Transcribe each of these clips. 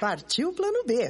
Partiu Plano B.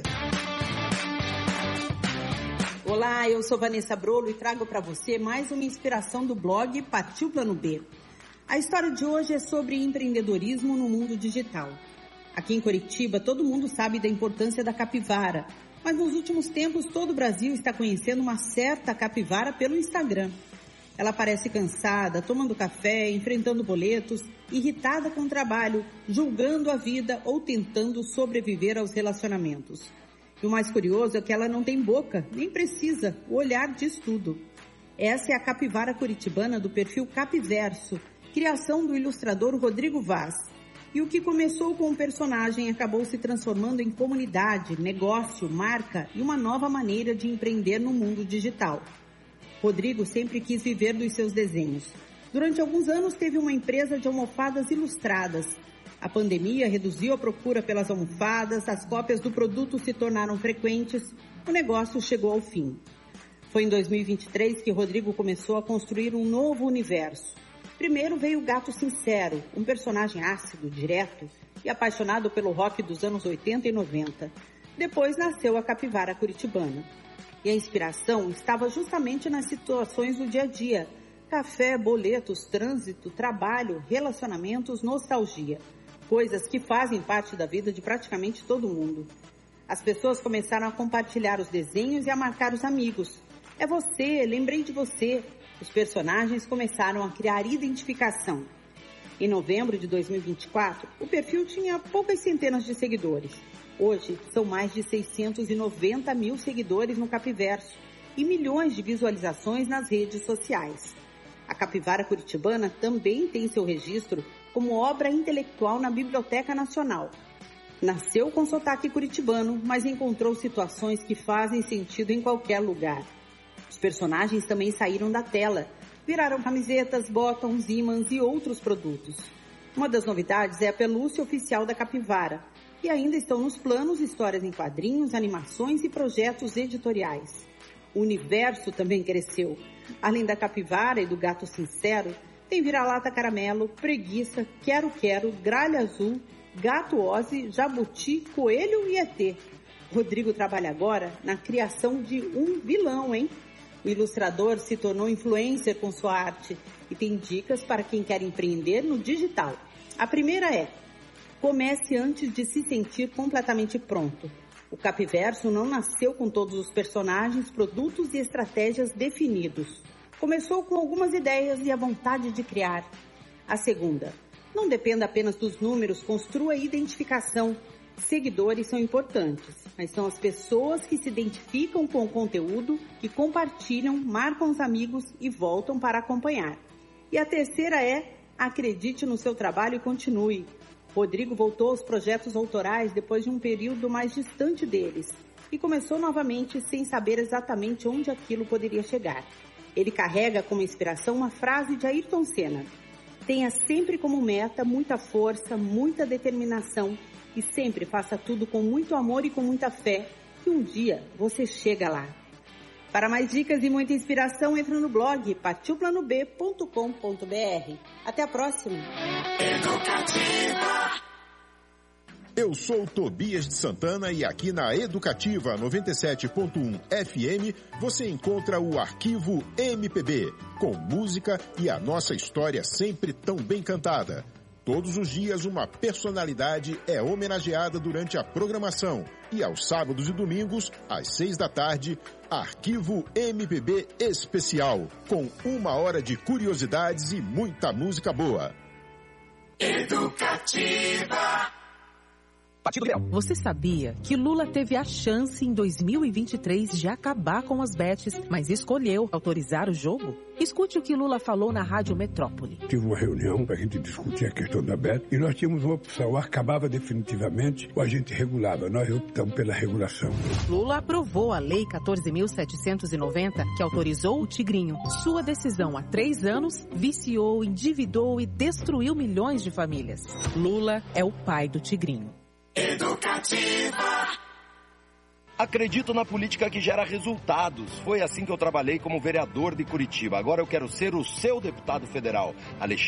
Olá, eu sou Vanessa Brolo e trago para você mais uma inspiração do blog Partiu Plano B. A história de hoje é sobre empreendedorismo no mundo digital. Aqui em Curitiba, todo mundo sabe da importância da capivara, mas nos últimos tempos todo o Brasil está conhecendo uma certa capivara pelo Instagram. Ela parece cansada, tomando café, enfrentando boletos, irritada com o trabalho, julgando a vida ou tentando sobreviver aos relacionamentos. E o mais curioso é que ela não tem boca, nem precisa, o olhar diz tudo. Essa é a capivara curitibana do perfil Capiverso, criação do ilustrador Rodrigo Vaz. E o que começou com um personagem acabou se transformando em comunidade, negócio, marca e uma nova maneira de empreender no mundo digital. Rodrigo sempre quis viver dos seus desenhos. Durante alguns anos teve uma empresa de almofadas ilustradas. A pandemia reduziu a procura pelas almofadas, as cópias do produto se tornaram frequentes, o negócio chegou ao fim. Foi em 2023 que Rodrigo começou a construir um novo universo. Primeiro veio o Gato Sincero, um personagem ácido, direto e apaixonado pelo rock dos anos 80 e 90. Depois nasceu a capivara curitibana. E a inspiração estava justamente nas situações do dia a dia. Café, boletos, trânsito, trabalho, relacionamentos, nostalgia. Coisas que fazem parte da vida de praticamente todo mundo. As pessoas começaram a compartilhar os desenhos e a marcar os amigos. É você, lembrei de você. Os personagens começaram a criar identificação. Em novembro de 2024, o perfil tinha poucas centenas de seguidores. Hoje, são mais de 690 mil seguidores no Capiverso e milhões de visualizações nas redes sociais. A capivara curitibana também tem seu registro como obra intelectual na Biblioteca Nacional. Nasceu com sotaque curitibano, mas encontrou situações que fazem sentido em qualquer lugar. Os personagens também saíram da tela, viraram camisetas, botões, ímãs e outros produtos. Uma das novidades é a pelúcia oficial da capivara, e ainda estão nos planos histórias em quadrinhos, animações e projetos editoriais. O universo também cresceu. Além da capivara e do Gato Sincero, tem vira-lata caramelo, preguiça, quero-quero, gralha azul, gato Ozzy, jabuti, coelho e ET. Rodrigo trabalha agora na criação de um vilão, hein? O ilustrador se tornou influencer com sua arte e tem dicas para quem quer empreender no digital. A primeira é: comece antes de se sentir completamente pronto. O Capiverso não nasceu com todos os personagens, produtos e estratégias definidos. Começou com algumas ideias e a vontade de criar. A segunda: não dependa apenas dos números, construa identificação. Seguidores são importantes, mas são as pessoas que se identificam com o conteúdo, que compartilham, marcam os amigos e voltam para acompanhar. E a terceira é: acredite no seu trabalho e continue. Rodrigo voltou aos projetos autorais depois de um período mais distante deles e começou novamente sem saber exatamente onde aquilo poderia chegar. Ele carrega como inspiração uma frase de Ayrton Senna: tenha sempre como meta muita força, muita determinação e sempre faça tudo com muito amor e com muita fé, que um dia você chega lá. Para mais dicas e muita inspiração, entra no blog partilplanob.com.br. Até a próxima! Educativa. Eu sou Tobias de Santana e aqui na Educativa 97.1 FM você encontra o Arquivo MPB, com música e a nossa história sempre tão bem cantada. Todos os dias uma personalidade é homenageada durante a programação e aos sábados e domingos, às 6 da tarde, Arquivo MPB Especial, com 1 hora de curiosidades e muita música boa. Educativa. Partido Liberal. Você sabia que Lula teve a chance em 2023 de acabar com as bets, mas escolheu autorizar o jogo? Escute o que Lula falou na Rádio Metrópole. Tive uma reunião para a gente discutir a questão da bet e nós tínhamos uma opção: ou acabava definitivamente ou a gente regulava. Nós optamos pela regulação. Lula aprovou a Lei 14.790, que autorizou o Tigrinho. Sua decisão há 3 anos viciou, endividou e destruiu milhões de famílias. Lula é o pai do Tigrinho. Educativa. Acredito na política que gera resultados. Foi assim que eu trabalhei como vereador de Curitiba. Agora eu quero ser o seu deputado federal, Alexandre.